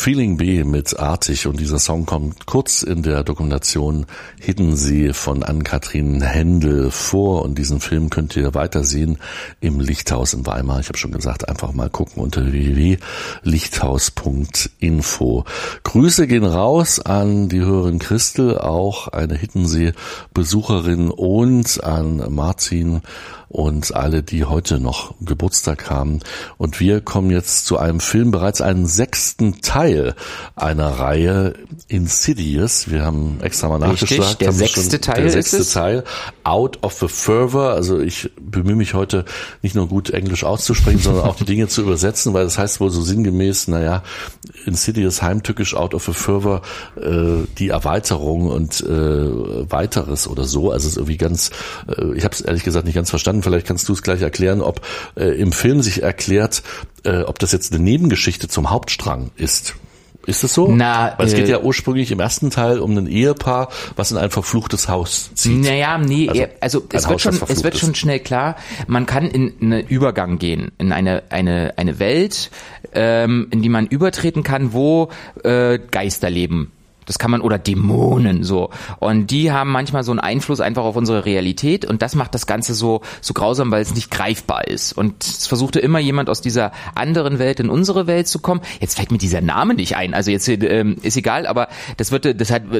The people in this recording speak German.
Feeling B mit Artig, und dieser Song kommt kurz in der Dokumentation Hiddensee von Ann-Kathrin Händel vor, und diesen Film könnt ihr weitersehen im Lichthaus in Weimar. Ich habe schon gesagt, einfach mal gucken unter www.lichthaus.info. Grüße gehen raus an die Hörerin Christel, auch eine Hiddensee-Besucherin, und an Martin und alle, die heute noch Geburtstag haben. Und wir kommen jetzt zu einem Film, bereits einen 6. Teil einer Reihe, Insidious. Wir haben extra mal nachgeschlagen. Der 6. Teil ist es? Teil, Out of the Fervor. Also ich bemühe mich heute nicht nur gut Englisch auszusprechen, sondern auch die Dinge zu übersetzen, weil das heißt wohl so sinngemäß, Insidious, heimtückisch, Out of the Fervor, die Erweiterung und weiteres oder so. Also es ist irgendwie ganz, ich habe es ehrlich gesagt nicht ganz verstanden. Vielleicht kannst du es gleich erklären, ob im Film sich erklärt, ob das jetzt eine Nebengeschichte zum Hauptstrang ist. Ist es so? Weil es geht ja ursprünglich im ersten Teil um ein Ehepaar, was in ein verfluchtes Haus zieht. Es wird schon schnell klar, man kann in einen Übergang gehen, in eine Welt, in die man übertreten kann, wo Geister leben. Das kann man, oder Dämonen, so. Und die haben manchmal so einen Einfluss einfach auf unsere Realität, und das macht das Ganze so grausam, weil es nicht greifbar ist. Und es versuchte immer jemand aus dieser anderen Welt in unsere Welt zu kommen. Jetzt fällt mir dieser Name nicht ein, also jetzt ist egal, aber das hat